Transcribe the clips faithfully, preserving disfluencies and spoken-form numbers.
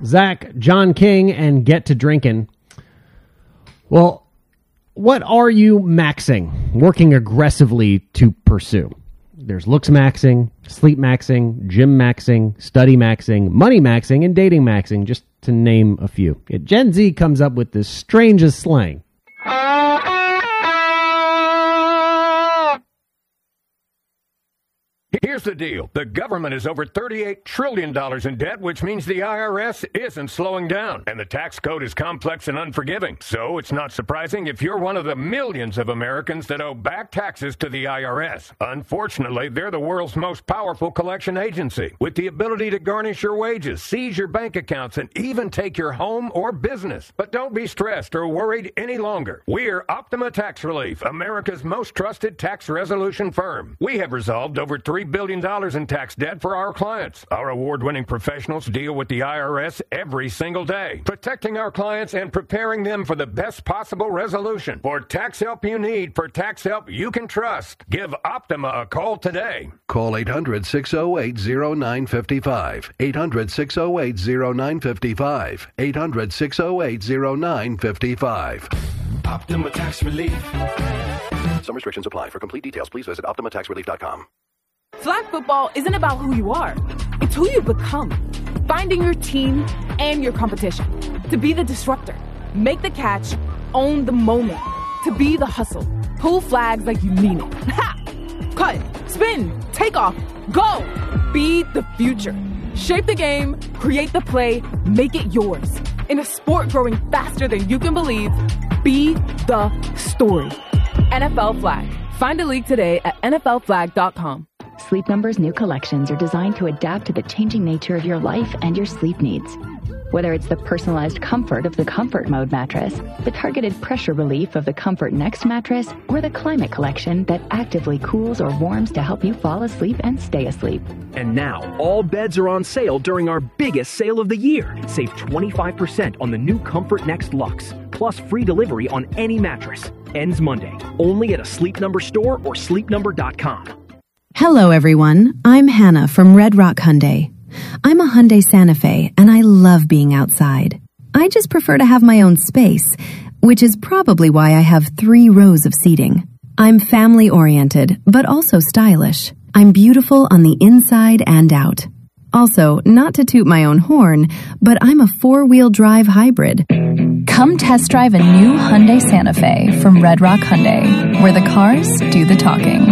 Zach, John King, and Get to Drinking. Well, what are you maxing, working aggressively to pursue? There's looks maxing, sleep maxing, gym maxing, study maxing, money maxing, and dating maxing, just to name a few. Yet Gen Z comes up with the strangest slang. Here's the deal. The government is over thirty-eight trillion dollars in debt, which means the I R S isn't slowing down. And the tax code is complex and unforgiving. So it's not surprising if you're one of the millions of Americans that owe back taxes to the I R S. Unfortunately, they're the world's most powerful collection agency, with the ability to garnish your wages, seize your bank accounts, and even take your home or business. But don't be stressed or worried any longer. We're Optima Tax Relief, America's most trusted tax resolution firm. We have resolved over three billion dollars in tax debt for our clients. Our award-winning professionals deal with the I R S every single day, protecting our clients and preparing them for the best possible resolution. For tax help you need, for tax help you can trust, give Optima a call today. Call eight hundred, six oh eight, oh nine five five. eight hundred, six oh eight, oh nine five five. eight hundred, six oh eight, oh nine five five. Optima Tax Relief. Some restrictions apply. For complete details, please visit optima tax relief dot com. Flag football isn't about who you are. It's who you become. Finding your team and your competition. To be the disruptor. Make the catch. Own the moment. To be the hustle. Pull flags like you mean it. Ha! Cut. Spin. Take off. Go. Be the future. Shape the game. Create the play. Make it yours. In a sport growing faster than you can believe, be the story. N F L Flag. Find a league today at N F L flag dot com. Sleep Number's new collections are designed to adapt to the changing nature of your life and your sleep needs. Whether it's the personalized comfort of the Comfort Mode mattress, the targeted pressure relief of the Comfort Next mattress, or the Climate Collection that actively cools or warms to help you fall asleep and stay asleep. And now, all beds are on sale during our biggest sale of the year. Save twenty-five percent on the new Comfort Next Luxe, plus free delivery on any mattress. Ends Monday, only at a Sleep Number store or sleep number dot com. Hello, everyone. I'm Hannah from Red Rock Hyundai. I'm a Hyundai Santa Fe, and I love being outside. I just prefer to have my own space, which is probably why I have three rows of seating. I'm family-oriented, but also stylish. I'm beautiful on the inside and out. Also, not to toot my own horn, but I'm a four-wheel drive hybrid. Come test drive a new Hyundai Santa Fe from Red Rock Hyundai, where the cars do the talking.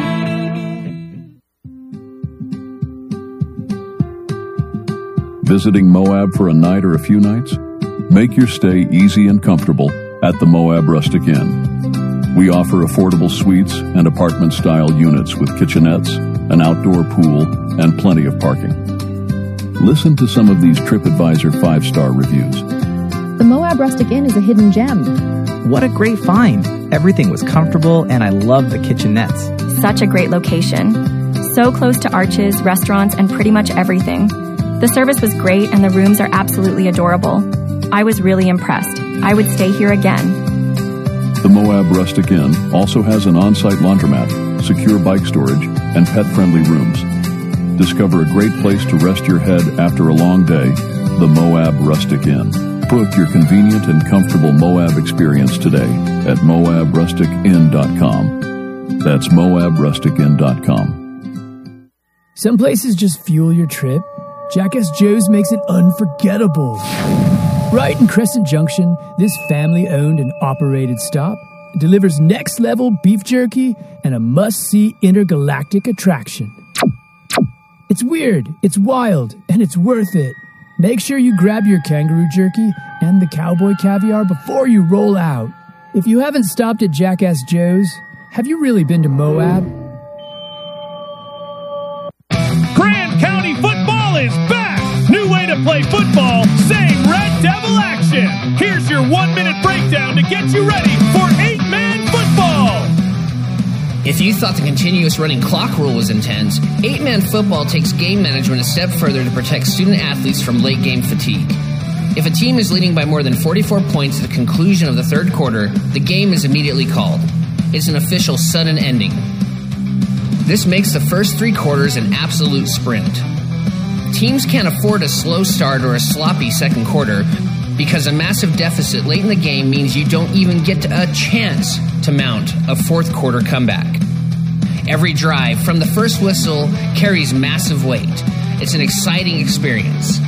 Visiting Moab for a night or a few nights? Make your stay easy and comfortable at the Moab Rustic Inn. We offer affordable suites and apartment-style units with kitchenettes, an outdoor pool, and plenty of parking. Listen to some of these TripAdvisor five-star reviews. The Moab Rustic Inn is a hidden gem. What a great find. Everything was comfortable, and I love the kitchenettes. Such a great location. So close to arches, restaurants, and pretty much everything. The service was great and the rooms are absolutely adorable. I was really impressed. I would stay here again. The Moab Rustic Inn also has an on-site laundromat, secure bike storage, and pet-friendly rooms. Discover a great place to rest your head after a long day, the Moab Rustic Inn. Book your convenient and comfortable Moab experience today at moab rustic inn dot com. That's moab rustic inn dot com. Some places just fuel your trip. Jackass Joe's makes it unforgettable. Right in Crescent Junction, this family-owned and operated stop delivers next-level beef jerky and a must-see intergalactic attraction. It's weird, it's wild, and it's worth it. Make sure you grab your kangaroo jerky and the cowboy caviar before you roll out. If you haven't stopped at Jackass Joe's, have you really been to Moab? Grand County football is back! New way to play football, same Red Devil action! Here's your one-minute breakdown to get you ready for eight-man football! If you thought the continuous running clock rule was intense, eight-man football takes game management a step further to protect student-athletes from late-game fatigue. If a team is leading by more than forty-four points at the conclusion of the third quarter, the game is immediately called. It's an official sudden ending. This makes the first three quarters an absolute sprint. Teams can't afford a slow start or a sloppy second quarter because a massive deficit late in the game means you don't even get a chance to mount a fourth quarter comeback. Every drive from the first whistle carries massive weight. It's an exciting experience.